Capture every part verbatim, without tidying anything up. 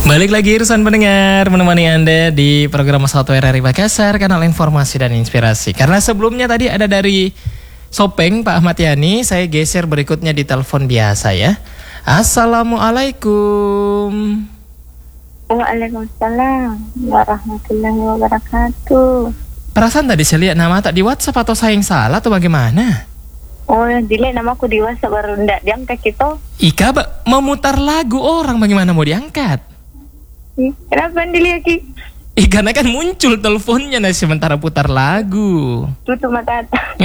Balik lagi Irsan pendengar, menemani Anda di program Satu R R I Makassar, kanal informasi dan inspirasi. Karena sebelumnya tadi ada dari Sopeng, Pak Ahmad Yani, saya geser berikutnya di telepon biasa ya. Assalamualaikum. Waalaikumsalam warahmatullahi wabarakatuh. Perasaan tadi saya lihat nama tak di WhatsApp, atau saya yang salah atau bagaimana? Oh, dilihat nama aku di WhatsApp baru ndak diangkat gitu. Ika ba- memutar lagu orang, bagaimana mau diangkat? Ih, kenapa dilihat Ki? Eh, karena kan muncul teleponnya nah sementara putar lagu. Tutup mata.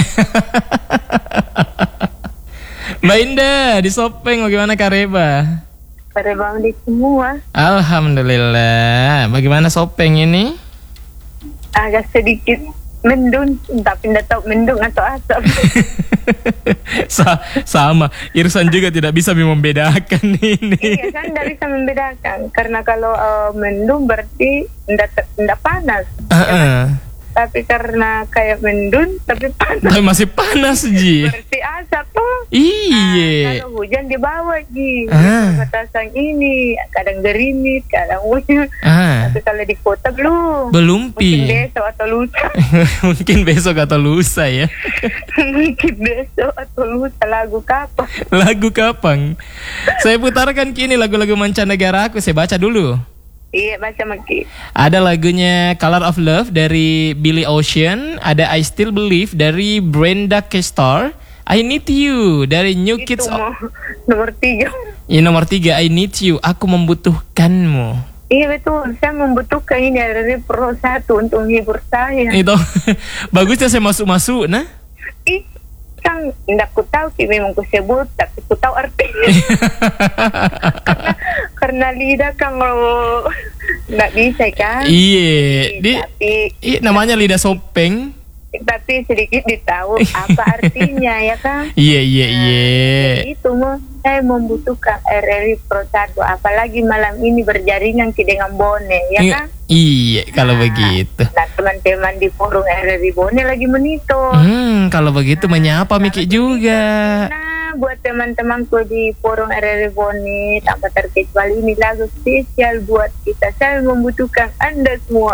Mbak Indah di Sopeng, bagaimana Kareba? Pada bang di semua. Alhamdulillah. Bagaimana Sopeng ini? Agak sedikit mendung, tapi tidak tahu mendung atau asap. Sa- sama, Irsan juga tidak bisa membedakan ini. Iya kan, tidak bisa membedakan. Karena kalau uh, mendung berarti tidak panas. Uh-uh. Tapi karena kayak mendung tapi panas. Tapi masih panas Ji. Berarti asap tuh. Iya. Nah, kalau hujan di bawah Ji. Ah. Batasan ini kadang gerimis, kadang hujan. Ah. Tapi kalau di kota belum. Belum Mungkin pi. besok atau lusa. Mungkin besok atau lusa ya. Mungkin besok atau lusa. Lagu kapan? Lagu kapan? Saya putarkan kini lagu-lagu mancanegara aku. Saya baca dulu. Iya, baca Maki. Ada lagunya Color of Love dari Billy Ocean. Ada I Still Believe dari Brenda Kestar. I Need You dari New Itu Kids. mau nomor tiga. Ini nomor tiga, I Need You. Aku membutuhkanmu. Iya betul, saya membutuhkan ini dari Pro satu untuk menghibur saya. Itu bagusnya saya masuk-masuk, nah. Ih, kan tidak ku tahu sih memang ku sebut, tapi ku tahu artinya. karena, karena lidah kan kalau nggak bisa kan. Iya, di, tapi iya, namanya lidah Sopeng. tapi sedikit ditahu apa artinya ya kan. Iya, iya, iya. Jadi itu mau saya membutuhkan R R I Pro satu, apalagi malam ini berjaringan ki dengan Bone ya Iya, kan. iya, kalau Nah, begitu. Nah, teman-teman di forum R R I Bone lagi monitor. Hmm, kalau begitu menyapa Miki juga. Nah, buat teman-temanku di forum R R I Bone, tanpa terkecuali ini lagu spesial buat kita. Saya membutuhkan Anda semua.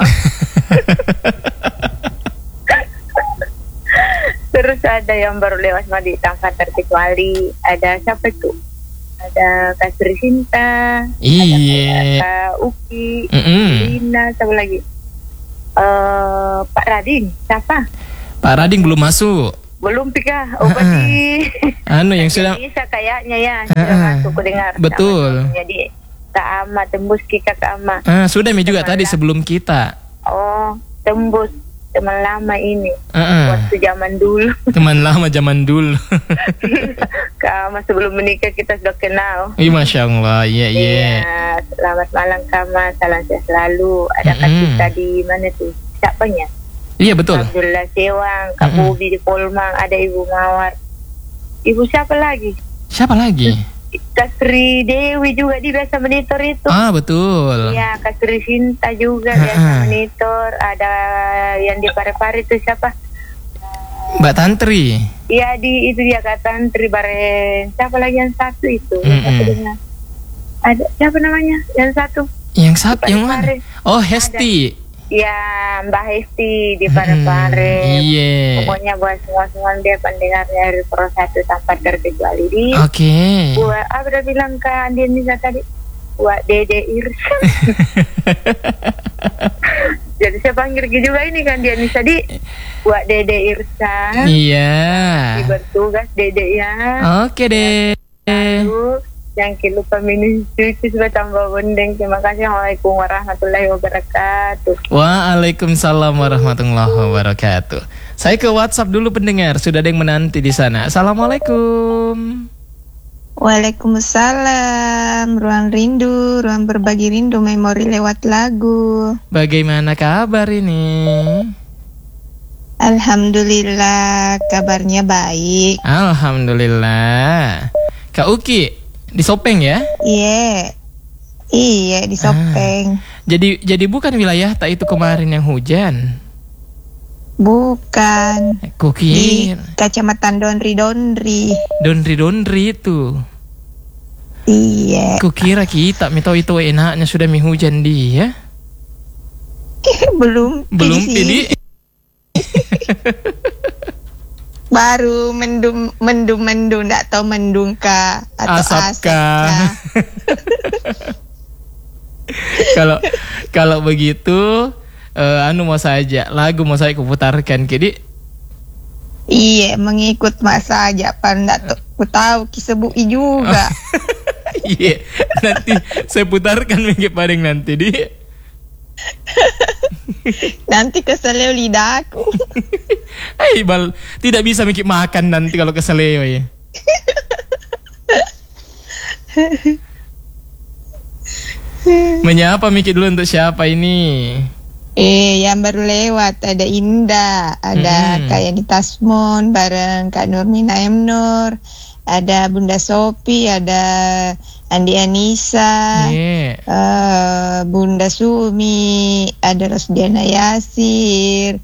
Terus ada yang baru lewat di tanpa terkecuali. Ada siapa tuh? Ada Kasri Sinta. Iya. Ada Uki. Mm-mm. Lina, siapa lagi? Uh, Pak Radin, siapa? Pak Rading belum masuk. Belum Pika, oh berarti Anu yang sudah. bisa kayaknya ya, sudah Uh-uh. masuk ku dengar. Betul. Jadi Kak Ama tembus Kika Kak Ama. Ah, sudah Mi juga Teman tadi lama. sebelum kita. Oh, tembus teman lama ini. Uh-uh. Waktu zaman dulu. Teman lama zaman dulu. Kak Ama sebelum menikah kita sudah kenal. Ih, Masya Allah, iya, iya. Iya, selamat malam Kak Ama, salam sehat selalu. Ada Kak Mm-mm. kita di mana tuh? Siapanya? Iya, betul. Abdullah Sewang, Kak Mm-mm. Bobi di Polmang, ada Ibu Mawar. Ibu siapa lagi? Siapa lagi? Kak Sri Dewi juga di biasa monitor itu. Ah, betul. Iya, Kak Sri Sinta juga Ha-ha. biasa monitor. Ada yang di Pare-Pare itu siapa? Mbak Tantri. Iya, di itu dia Kak Tantri Bare. Siapa lagi yang satu itu? Mm-mm. Siapa dengar? Ada siapa namanya? Yang satu? Yang satu Di yang mana? Pare-Pare. Oh, Hesti. Ya, Mbak Hesti di Pare-Pare. Hmm, iya. Pokoknya buat semua-semua dia pendengar dari Pro satu tanpa terkecuali di. Oke. Buat apa udah bilang ke Andianisa tadi? Buat Dede Irsa. Jadi saya panggil juga ini kan Andianisa di. Buat Dede Irsa. Iya. Di bertugas Dede ya. Oke deh. Lalu yang lupa minum susu sudah tambah bondeng. Terima kasih. Assalamualaikum warahmatullahi wabarakatuh. Waalaikumsalam warahmatullahi wabarakatuh. Saya ke WhatsApp dulu pendengar, sudah ada yang menanti di sana. Assalamualaikum. Waalaikumsalam. Ruang rindu, ruang berbagi rindu, memori lewat lagu. Bagaimana kabar ini? Alhamdulillah, kabarnya baik. Alhamdulillah. Kak Uki di Sopeng ya? Iya, iya di Sopeng. Jadi jadi bukan wilayah tak itu kemarin yang hujan. Bukan. Di Kukir Kecamatan Dondri Dondri. Dondri Dondri itu. Iya. Kukira kita mi tahu itu enaknya sudah mi hujan dia. Belum. Belum sih. pidi. Baru mendung mendung mendung nggak tahu mendung kah atau Asap asap kah. kah. Kalau kalau begitu eh, anu mau saja lagu mau saya kuputarkan jadi Iya, mengikut masa aja pan nggak tahu ku tahu kisebui juga. iya nanti saya putarkan minggu paling nanti di Nanti keseleo lidahku. Hai bal tidak bisa mikir makan nanti kalau keseleo ya. Menyapa mikir dulu untuk siapa ini? Eh, yang baru lewat ada Indah, ada Hmm. Kak Yani Tasmon bareng Kak Nurmina M Nur, ada Bunda Sopi, ada Andi Anissa, Iya. eh, Bunda Sumi, ada Rosdiana Yasir,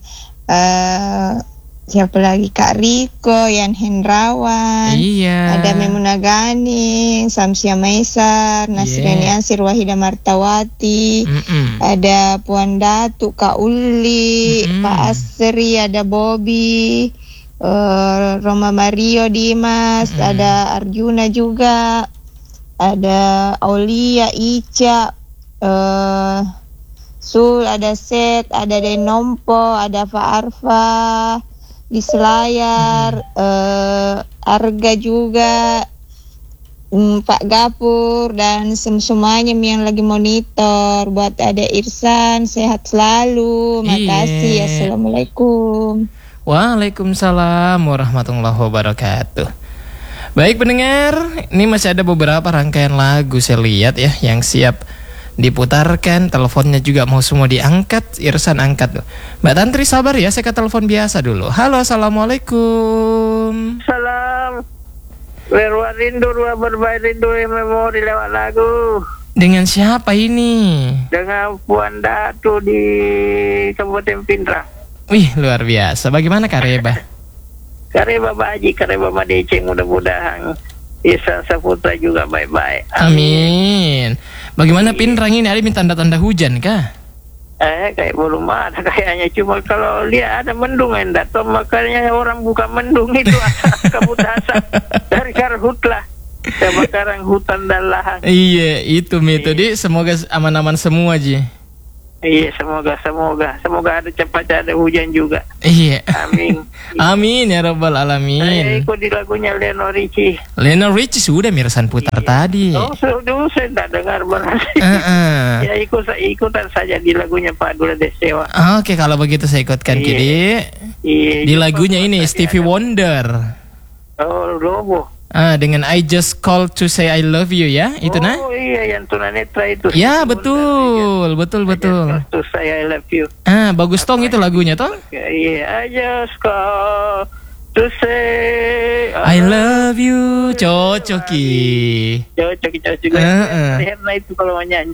eh, siapa lagi Kak Riko, Yan Hendrawan, Iya. ada Memuna Ganing, Samsia Maisar, Nasriani Yeah. Ansir, Wahida Martawati, Mm-mm. ada Puan Datu, Kak Uli, Mm-mm. Pak Asri, ada Bobby, eh, Roma Mario Dimas, Mm-mm. ada Arjuna juga, ada Aulia, Ica, eh, Sul, ada Set, ada Denompo, ada Pak Arfa di Selayar, eh, Arga juga, mm, Pak Gapur dan sem- semuanya yang lagi monitor. Buat ada Irsan, sehat selalu. Makasih. Iya. Assalamualaikum. Waalaikumsalam warahmatullahi wabarakatuh. Baik pendengar, ini masih ada beberapa rangkaian lagu saya lihat ya yang siap diputarkan. Teleponnya juga mau semua diangkat. Irsan angkat tuh. Mbak Tantri sabar ya, saya ke telepon biasa dulu. Halo, assalamualaikum. Salam. Berwa rindu, dua berbaik rindu yang memori lewat lagu. Dengan siapa ini? Dengan Puan Datu di Kabupaten Pindrang. Wih, luar biasa. Bagaimana Kareba? Kareba Baji, Kareba Madece, mudah-mudahan Isa Saputra juga baik-baik. Amin. Bagaimana Pindrang ini? Ada tanda-tanda hujan kah? Eh, kayak belum ada kayaknya. Cuma kalau lihat ada mendung enggak. Toh makanya orang buka mendung itu asap kabut asap dari karhutlah. Kebakaran hutan dan lahan. Iya, itu metode. Semoga aman-aman semua Ji. Iya, semoga semoga semoga ada cepat ada hujan juga. Iya. Amin. Amin ya rabbal Saya alamin. ikut di lagunya Lionel Richie. Lionel Richie sudah Mirsan putar tadi. Oh, dulu saya tidak dengar berhasil. Uh-uh. Ya ikut ikutan saja di lagunya Pak Dula Desewa. Oke, kalau begitu saya ikutkan Iya. Kidi. Iya. Di juga lagunya buat ini tadi Stevie ada. Wonder. Oh, Lobo. Ah, dengan I Just Call to Say I Love You ya, itu oh, nah? iya yang tunanetra itu. Ya, Stevie betul, betul, Wonder. betul. I just call to say I love you. Ah, bagus tong itu lagunya toh? Iya, I just call to say I love you, cocok Ki. Cocok cocok juga. Heeh. Herna itu kalau mau nyanyi.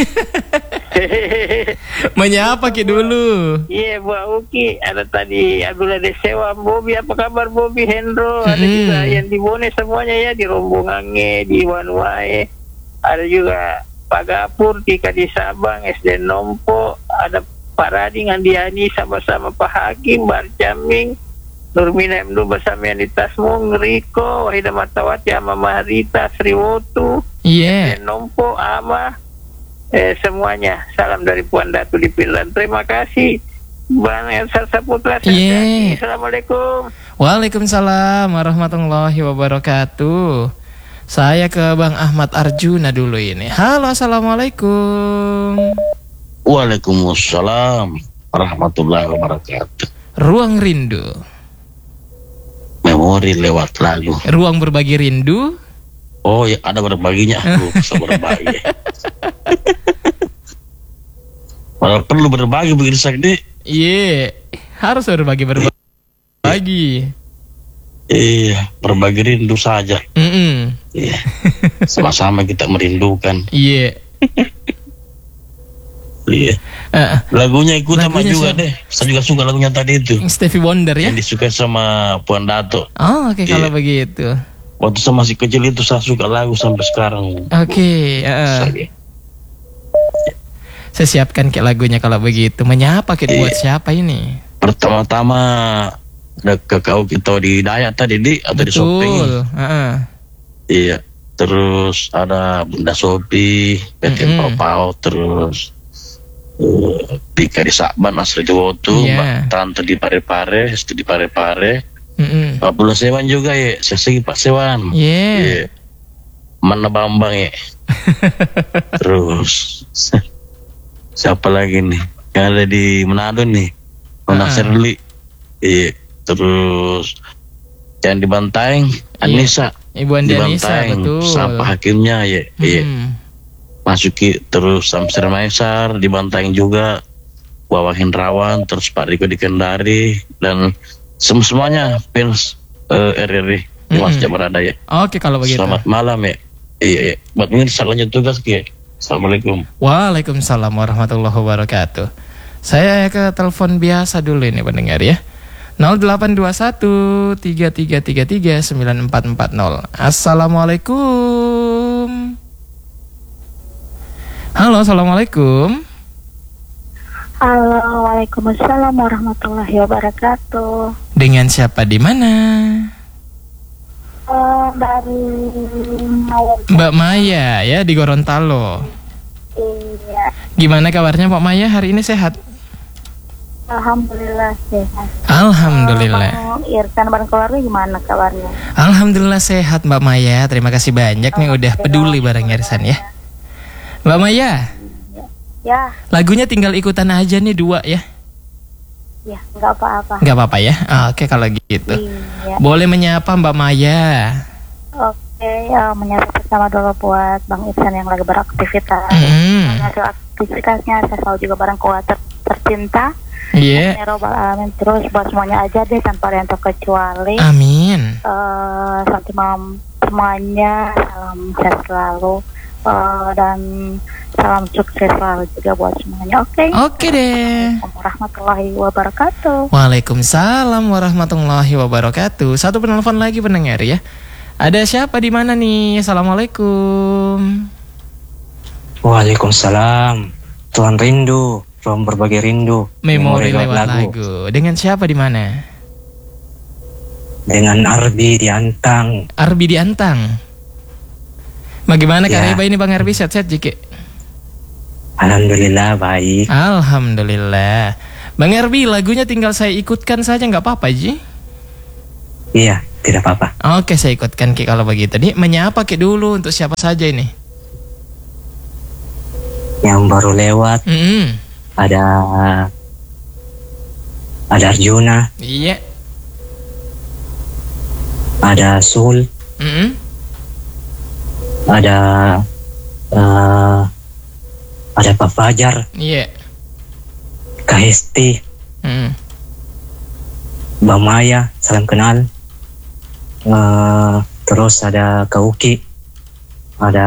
Menyapa Ki dulu. Iya, Bu Uki, ada tadi Abdullah Desewa, Bobi, apa kabar Bobi, Hendro, ada Mm-mm. juga yang di Bone semuanya ya, di rombongannya, di Wanwae, ada juga Pak Gapur, Tika di Sabang, S D Nompo, ada Pak Rading, Andi Ani, sama-sama Pak Hakim, Barcaming, Nurmina Mdu bersama yang di Tasmung, Riko, Wahida Martawati, Ama Maharita, Sriwotu, Iya. S D Nompo, Ama, Eh, semuanya salam dari Puan Datu di Pindrang. Terima kasih Bang Elsa Saputra. Yeah. Assalamualaikum. Waalaikumsalam warahmatullahi wabarakatuh. Saya ke Bang Ahmad Arjuna dulu ini. Halo, assalamualaikum. Waalaikumsalam warahmatullahi wabarakatuh. Ruang rindu, Memori lewat lagu. ruang berbagi rindu. Oh ya, ada berbaginya. Lu bisa berbagi. Malah perlu berbagi begitu sakti. Iya, harus berbagi berbagi. Iya, berbagi rindu saja. Mm-mm. Iya. Sama-sama kita merindukan. Iya. Iya. Eh, Lagunya ikut sama Lagunya juga siapa? deh. Saya juga suka lagunya tadi itu. Stevie Wonder ya. Yang disukai sama Puan Dato. Oh, oke Iya. kalau begitu. waktu saya masih kecil itu saya suka lagu sampai sekarang. Oke, uh, Saya- saya siapkan kayak lagunya kalau begitu. Menyapa kayak buat siapa ini? Pertama-tama ada kakak kita di Dayak tadi di atau di Sopeng. Betul. Uh-uh. Iya. Terus ada Bunda Sopi, P T Mm-mm. Pau Pau, terus uh, Pika di Sakban, Asri Jowotu, Iya. Mbak Tante di Pare-Pare, Hesti di Pare-Pare, Mm-mm. Pak Pula Sewan juga ya, saya segi Pak Sewan. Yeah. Iya. Mana Bambang ya. Terus siapa lagi nih? Yang ada di Manado nih, Nona Ah. Serli. Iya. Terus yang di Bantaeng, Anissa. Ibu Andi Anissa, betul. Siapa hakimnya ya? Iya. Hmm. Masuki terus Samsir Maesar di Bantaeng juga, Wawa Hendrawan, terus Pak Riko di Kendari, dan sem- semuanya fans uh, R R I di Mm-mm. Masjid berada ya. Oke kalau begitu. Selamat malam ya. Iya, iya. Buat ini lanjut tugas ya. Assalamualaikum. Waalaikumsalam warahmatullahi wabarakatuh. Saya ke telepon biasa dulu ini pendengar ya. nol delapan dua satu tiga tiga tiga tiga sembilan empat empat nol. Assalamualaikum. Halo, assalamualaikum. Halo, waalaikumsalam warahmatullahi wabarakatuh. Dengan siapa di mana? Eh, dari Maya. Mbak Maya ya di Gorontalo. Iya, Gimana kabarnya Mbak Maya hari ini sehat? alhamdulillah sehat. Alhamdulillah. Eh, Bang Irsan bareng keluarga gimana kabarnya? Alhamdulillah sehat Mbak Maya. Terima kasih banyak nih udah peduli bareng Irsan ya. Mbak Maya, Ya, lagunya tinggal ikutan aja nih dua ya. ya nggak apa-apa. Nggak apa-apa ya. Ah, Oke kalau gitu. Iya. Boleh menyapa Mbak Maya. Oke, ya menyapa bersama dulu buat Bang Irsan yang lagi beraktivitas. Hmm. Hasil aktivitasnya saya selalu juga bareng keluarga ter- tercinta. Iya. Ya Robbal Alamin, terus buat semuanya aja deh tanpa ada yang terkecuali. Amin. Eh, selamat malam semuanya, salam sehat selalu, Eh, dan salam sukses selalu juga buat semuanya. Oke. Oke deh. Assalamualaikum warahmatullahi wabarakatuh. Waalaikumsalam warahmatullahi wabarakatuh. Satu penelpon lagi pendengar ya. Ada siapa di mana nih? Assalamualaikum. Waalaikumsalam. Tuhan rindu, ruang berbagi rindu. Memori lewat lagu. Dengan siapa di mana? Dengan Arbi di Antang. Arbi di Antang. Bagaimana Ya. kabar ini Bang Arbi? Sehat-sehat Jiki? Alhamdulillah baik. Alhamdulillah. Bang Arbi, lagunya tinggal saya ikutkan saja nggak apa-apa Ji? Iya, tidak apa-apa. Oke, saya ikutkan Ki kalau begitu. Nih, menyapa Ki dulu untuk siapa saja ini? Yang baru lewat Mm-mm. ada ada Arjuna, Iya. ada Sul, Mm-mm. ada eh, ada Pak Fajar, Iya. Kak Hesti, Mm. Mbak Maya, salam kenal. Eh, terus ada Kak Uki, ada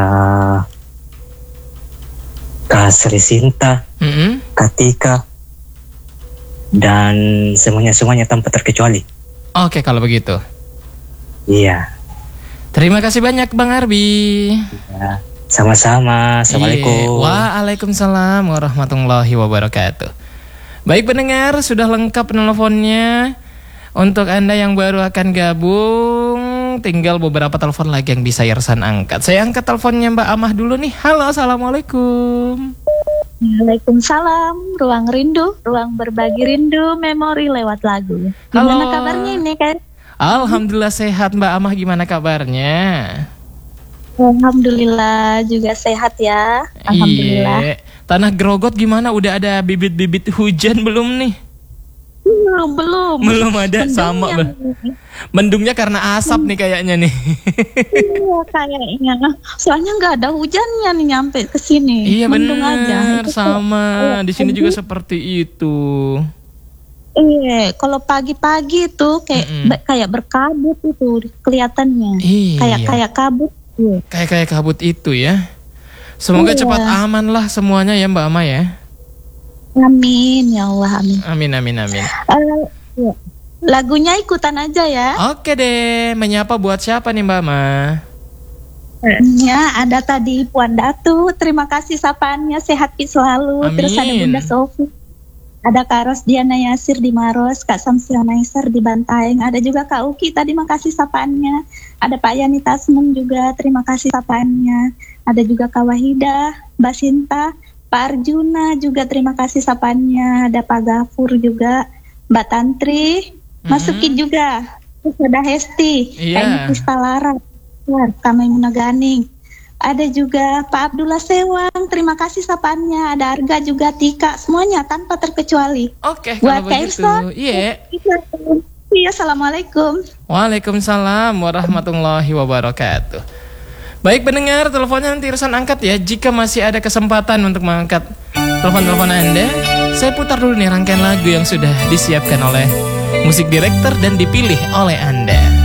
Kak Sri Sinta, Mm-mm. Kak Tika, dan semuanya-semuanya tanpa terkecuali. Oke, kalau begitu. Iya, Terima kasih banyak Bang Arbi. ya. Sama-sama. Assalamualaikum. Iya. Waalaikumsalam warahmatullahi wabarakatuh. Baik pendengar, sudah lengkap penelponnya. Untuk Anda yang baru akan gabung, tinggal beberapa telepon lagi yang bisa Irsan angkat. Saya angkat teleponnya Mbak Amah dulu nih. Halo, assalamualaikum. Waalaikumsalam, ruang rindu, ruang berbagi rindu, memori lewat lagu. Gimana Halo. kabarnya ini kan? Alhamdulillah sehat Mbak Amah, gimana kabarnya? Alhamdulillah juga sehat ya. Alhamdulillah. Iya. Tanah Grogot gimana? Udah ada bibit-bibit hujan belum nih? Belum, belum. Belum ada, sama Mendung Mbak. Mendungnya karena asap nih kayaknya nih. Iya kayaknya. Soalnya nggak ada hujannya nih nyampe ke sini. Iya Mendung aja. benar, Itu sama. kayak- Di sini juga seperti itu. Iya, kalau pagi-pagi tuh kayak Mm-mm. ba- kayak berkabut itu kelihatannya. Iya. Kayak kayak kabut. Iya. Kayak kayak kabut itu ya. Semoga Iya. cepat aman lah semuanya ya Mbak Ama ya. Amin ya Allah, amin. Amin amin amin. Eh, ya. Lagunya ikutan aja ya. Oke deh, menyapa buat siapa nih Mbak Ma? Ya, ada tadi Puan Datu. Terima kasih sapaannya, sehat selalu. Amin. Terus ada Bunda Sofi. Ada Kak Rosdiana Yasir di Maros, Kak Samsia Maiser di Bantaeng. Ada juga Kak Uki, tadi makasih sapaannya. Ada Pak Yani Tasmen juga, terima kasih sapaannya. Ada juga Kak Wahida, Mbak Sinta, Pak Arjuna juga terima kasih sapaannya. Ada Pak Gafur juga, Mbak Tantri, masukin juga. Terus ada Hesti, Iya. Kak Kristalara, Kak Maimunah Ganing. Ada juga Pak Abdullah Sewang, terima kasih sapaannya. Ada Arga juga, Tika, semuanya tanpa terkecuali. Oke, Buat kalau Kak begitu. Irsa, Iya. iya, assalamualaikum. Waalaikumsalam warahmatullahi wabarakatuh. Baik pendengar, teleponnya nanti Irsan angkat ya. Jika masih ada kesempatan untuk mengangkat telepon-telepon Anda, saya putar dulu nih rangkaian lagu yang sudah disiapkan oleh musik director dan dipilih oleh Anda.